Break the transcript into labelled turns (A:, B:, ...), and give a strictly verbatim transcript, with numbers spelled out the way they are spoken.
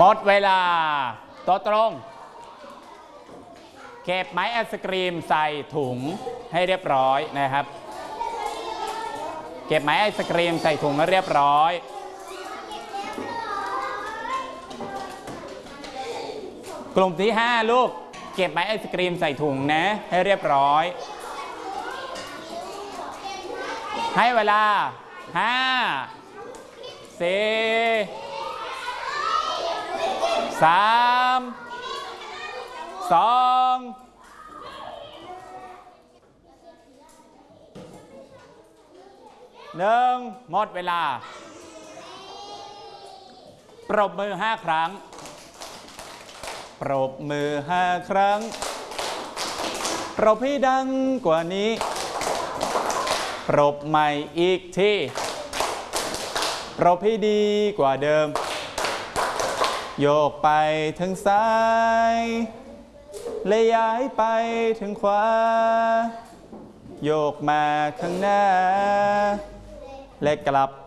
A: มดเวลาโต๊ะตรงเก็บไม้ไอศกรีมใส่ถุงให้เรียบร้อยนะครับเก็บไม้ไอศกรีมใส่ถุงให้เรียบร้อยกลุ่มที่ห้าลูกเก็บไม้ไอศกรีมใส่ถุงนะให้เรียบร้อยให้เวลาห้าสี่สามสองหนึ่งหมดเวลาปรบมือห้าครั้งปรบมือห้าครั้งปรบให้ดังกว่านี้ปรบใหม่อีกทีปรบให้ดีกว่าเดิมโยกไปทางซ้ายและย้ายไปทางขวาโยกมาข้างหน้าและกลับ